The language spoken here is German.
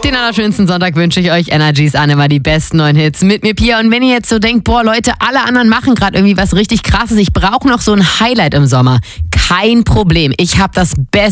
Den allerschönsten Sonntag wünsche ich euch. Energies an, immer die besten neuen Hits mit mir, Pia. Und wenn ihr jetzt so denkt, boah Leute, alle anderen machen gerade irgendwie was richtig Krasses, ich brauche noch so ein Highlight im Sommer. Kein Problem, ich habe das Beste